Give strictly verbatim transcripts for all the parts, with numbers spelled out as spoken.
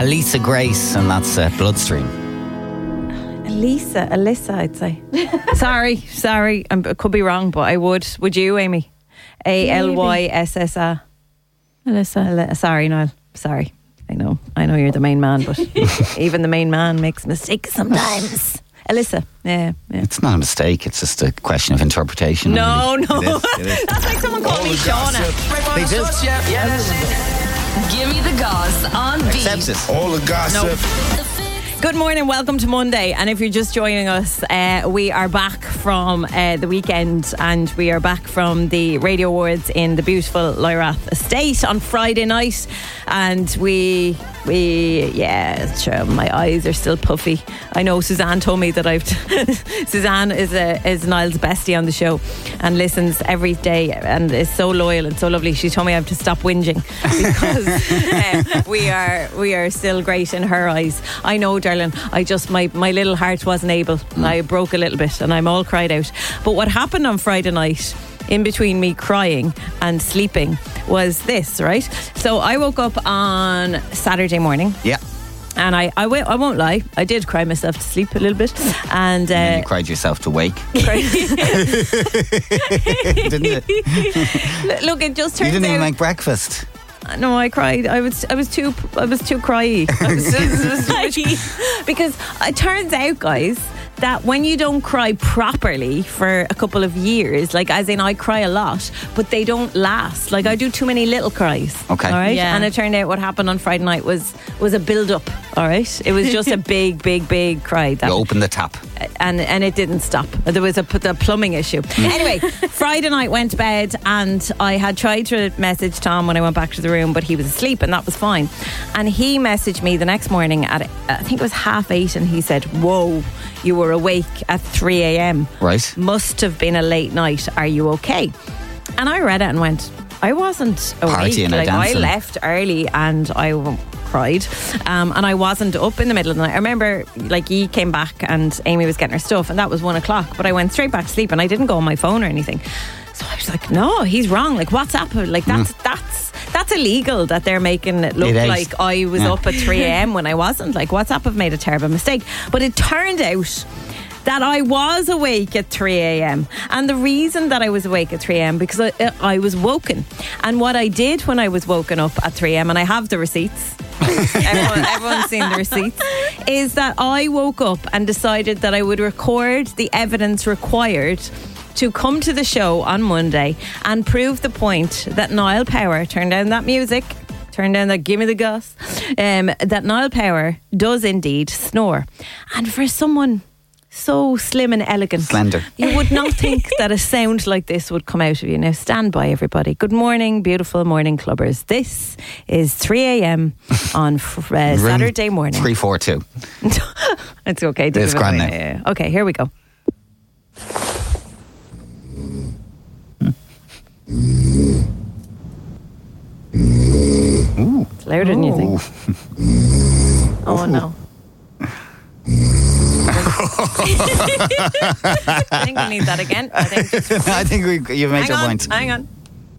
Alisa Grace, and that's uh, Bloodstream. Elisa, Alyssa, I'd say. sorry, sorry, I'm, I could be wrong, but I would. Would you, Amy? A L Y S S A. Alyssa. Al- sorry, Niall. Sorry. I know. I know you're the main man, but even the main man makes mistakes sometimes. Alyssa. Yeah, yeah. It's not a mistake, it's just a question of interpretation. No, really. no. It is, it is. That's like someone called me Shauna. They do. Give me the goss on Beat. Accepts it. All the gossip. Good morning, welcome to Monday. And if you're just joining us, uh, we are back from uh, the weekend, and we are back from the Radio Awards in the beautiful Loirath Estate on Friday night. And we, we, yeah, sure, my eyes are still puffy. I know Suzanne told me that I've, t- Suzanne is a, is Niall's bestie on the show and listens every day and is so loyal and so lovely. She told me I have to stop whinging because uh, we are, we are still great in her eyes. I know, darling. I just, my, my little heart wasn't able. Mm. I broke a little bit and I'm all cried out. But what happened on Friday night, in between me crying and sleeping, was this, right? So I woke up on Saturday morning. Yeah. And I, I, w- I won't lie, I did cry myself to sleep a little bit. And, uh, and you cried yourself to wake. Didn't it? Look, it just turns You didn't out, even make breakfast. No, I cried. I was, I was too, I was too cryy. I was, I was too much. Because it turns out, guys, that when you don't cry properly for a couple of years, like as in I cry a lot, but they don't last. Like I do too many little cries. Okay. All right. Yeah. And it turned out what happened on Friday night was was a build up. All right. It was just a big, big, big cry. That You opened the tap. and and it didn't stop. There was a, a plumbing issue. Anyway, Friday night went to bed, and I had tried to message Tom when I went back to the room, but he was asleep, and that was fine. And he messaged me the next morning at, I think it was half eight, and he said, "Whoa, you were awake at three a.m. Right. Must have been a late night. Are you okay?" And I read it and went, I wasn't awake. Partying or Like I dancing. left early and I w- cried, um, and I wasn't up in the middle of the night. I remember, like, he came back and Amy was getting her stuff, and that was one o'clock. But I went straight back to sleep, and I didn't go on my phone or anything. So I was like, "No, he's wrong. Like, what's happened? Like, that's mm. that's that's illegal that they're making it look It is. like I was Yeah. up at three a.m. when I wasn't. Like, WhatsApp have made a terrible mistake." But it turned out that I was awake at three a.m. And the reason that I was awake at three a.m. because I, I was woken. And what I did when I was woken up at three a.m. and I have the receipts, everyone, everyone's seen the receipts, is that I woke up and decided that I would record the evidence required to come to the show on Monday and prove the point that Niall Power, turn down that music, turn down that give me the goss, um, that Niall Power does indeed snore. And for someone so slim and elegant, Slender, you would not think that a sound like this would come out of you. Now stand by, everybody. Good morning, beautiful morning clubbers. This is three a.m. on uh, Saturday morning. three four two. It's okay. It's give it grand away. now. Yeah. Okay, here we go. Ooh. It's louder than you think. Oh no. I think we need that again. I think just, I think we, you've made hang your on, point. hang on.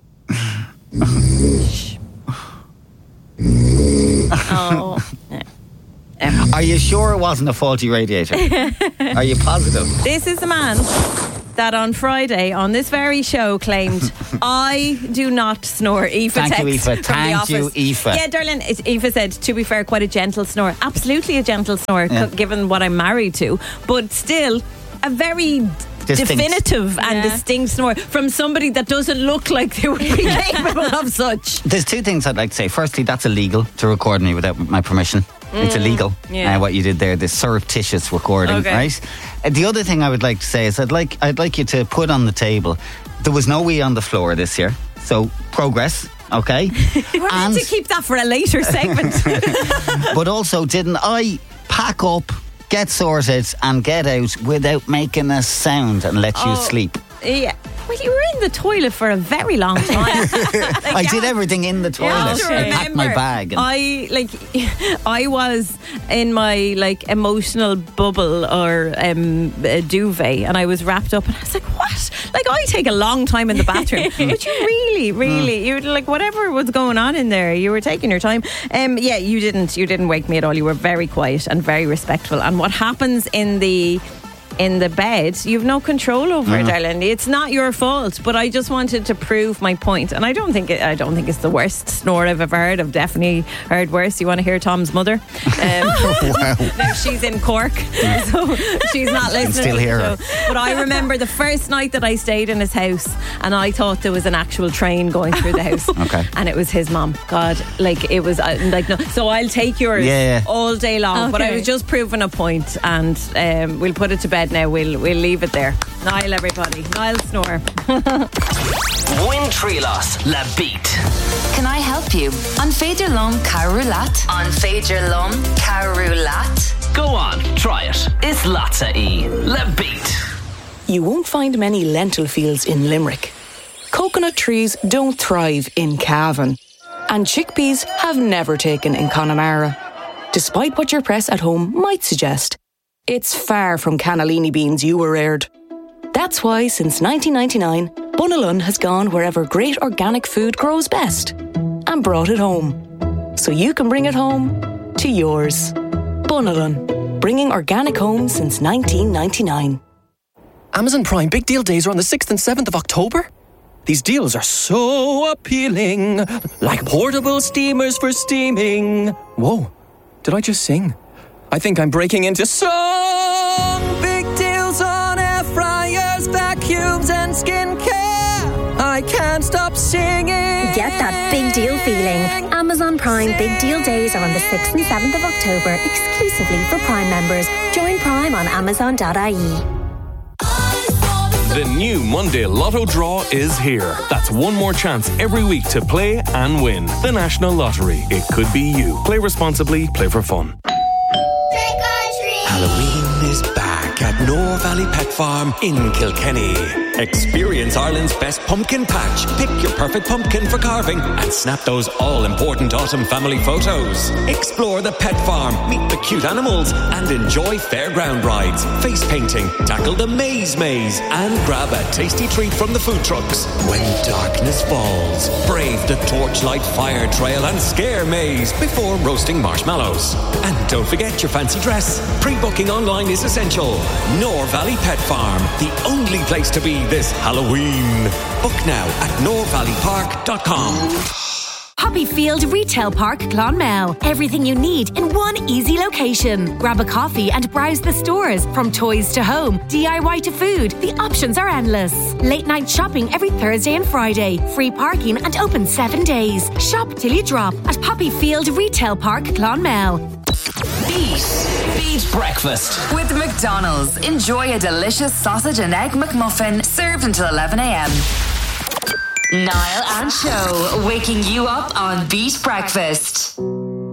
Oh. Yeah. Are you sure it wasn't a faulty radiator? Are you positive? This is the man that on Friday on this very show claimed, "I do not snore." Aoife Thank you, text Aoife. from Thank the you, office. Aoife. Yeah, darling, it- Aoife said, to be fair, quite a gentle snore. Absolutely a gentle snore, Yeah. c- given what I'm married to, but still a very Distinct. definitive and Yeah. distinct snore from somebody that doesn't look like they would be capable of such. There's two things I'd like to say. Firstly, that's illegal to record me without my permission. It's illegal. yeah. Uh, what you did there, the surreptitious recording, Okay. right? Uh, the other thing I would like to say is I'd like I'd like you to put on the table. There was no wee on the floor this year, so progress. Okay, We're meant to keep that for a later segment. but also, didn't I pack up, get sorted, and get out without making a sound and let you Oh. sleep? Yeah. Well, you were in the toilet for a very long time. Like, I yeah. did everything in the toilet. Yeah, I packed my remember, bag. And I like, I was in my like emotional bubble or um, a duvet, and I was wrapped up, and I was like, "What?" Like, I take a long time in the bathroom, but you really, really, you like whatever was going on in there, you were taking your time. Um, yeah, you didn't, you didn't wake me at all. You were very quiet and very respectful. And what happens in the in the bed, you've no control over it, darling. It's not your fault, but I just wanted to prove my point. And I don't think it, I don't think it's the worst snore I've ever heard. I've definitely heard worse. You want to hear Tom's mother? Um, wow. Now she's in Cork, so she's not listening. still hear her. But I remember the first night that I stayed in his house, and I thought there was an actual train going through the house. Okay. And it was his mom. God, like it was uh, like no. So I'll take yours Yeah. all day long. But I Okay. was just proving a point, and um, we'll put it to bed now. We'll we'll leave it there. Niall, everybody. Niall snore. Win Trilos, La Beat. Can I help you? On Féidir Lom Carulat. On Féidir Lom Carulat. Go on, try it. It's Latza E. La Beat. You won't find many lentil fields in Limerick. Coconut trees don't thrive in Cavan. And chickpeas have never taken in Connemara. Despite what your press at home might suggest, it's far from cannellini beans you were reared. That's why since nineteen ninety-nine, Bunalun has gone wherever great organic food grows best and brought it home. So you can bring it home to yours. Bunalun, bringing organic home since nineteen ninety-nine. Amazon Prime Big Deal Days are on the sixth and seventh of October. These deals are so appealing, like portable steamers for steaming. Whoa, did I just sing? I think I'm breaking into song. Big deals on air fryers, vacuums and skincare. I can't stop singing. Get that big deal feeling. Amazon Prime Big Deal Days are on the sixth and seventh of October, exclusively for Prime members. Join Prime on amazon dot I E. The new Monday Lotto draw is here. That's one more chance every week to play and win. The National Lottery. It could be you. Play responsibly, play for fun. Halloween is back at Nore Valley Pet Farm in Kilkenny. Experience Ireland's best pumpkin patch. Pick your perfect pumpkin for carving and snap those all-important autumn family photos. Explore the pet farm, meet the cute animals, and enjoy fairground rides, face painting, tackle the maze maze, and grab a tasty treat from the food trucks. When darkness falls, brave the torchlight fire trail and scare maze before roasting marshmallows. And don't forget your fancy dress. Pre-booking online is essential. Nore Valley Pet Farm, the only place to be this Halloween. Book now at nore valley park dot com. Poppyfield Retail Park, Clonmel. Everything you need in one easy location. Grab a coffee and browse the stores. From toys to home, D I Y to food, the options are endless. Late night shopping every Thursday and Friday. Free parking and open seven days. Shop till you drop at Poppyfield Retail Park, Clonmel. Beat. Beat breakfast. With McDonald's, enjoy a delicious sausage and egg McMuffin served until eleven a.m. Niall and Show, waking you up on Beat Breakfast.